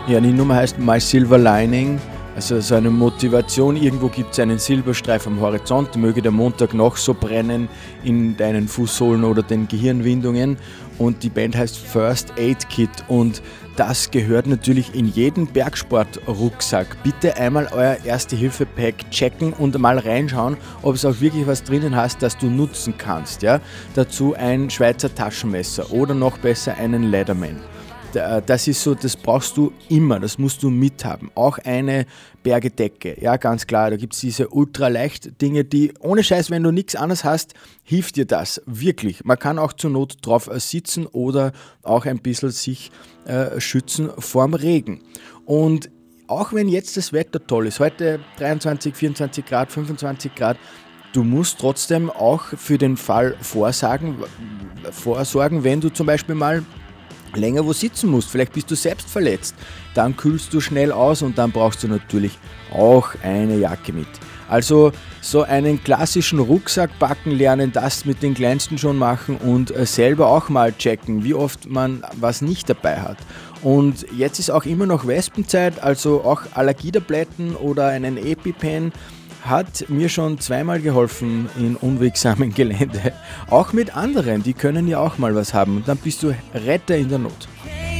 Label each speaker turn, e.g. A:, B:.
A: Ja, die Nummer heißt My Silver Lining, also so eine Motivation. Irgendwo gibt es einen Silberstreif am Horizont, möge der Montag noch so brennen in deinen Fußsohlen oder den Gehirnwindungen. Und die Band heißt First Aid Kit und das gehört natürlich in jeden Bergsport-Rucksack. Bitte einmal euer Erste-Hilfe-Pack checken und mal reinschauen, ob es auch wirklich was drinnen hast, das du nutzen kannst. Ja? Dazu ein Schweizer Taschenmesser oder noch besser einen Leatherman. Das ist so, das brauchst du immer, das musst du mithaben. Auch eine Bergedecke, ja ganz klar, da gibt es diese ultraleicht Dinge, die ohne Scheiß, wenn du nichts anderes hast, hilft dir das, wirklich. Man kann auch zur Not drauf sitzen oder auch ein bisschen sich schützen vorm Regen. Und auch wenn jetzt das Wetter toll ist, heute 23, 24 Grad, 25 Grad, du musst trotzdem auch für den Fall vorsorgen, wenn du zum Beispiel mal länger wo sitzen musst, vielleicht bist du selbst verletzt, dann kühlst du schnell aus und dann brauchst du natürlich auch eine Jacke mit. Also so einen klassischen Rucksack packen lernen, das mit den Kleinsten schon machen und selber auch mal checken, wie oft man was nicht dabei hat. Und jetzt ist auch immer noch Wespenzeit, also auch Allergietabletten oder einen EpiPen hat mir schon zweimal geholfen in unwegsamen Gelände. Auch mit anderen, die können ja auch mal was haben und dann bist du Retter in der Not.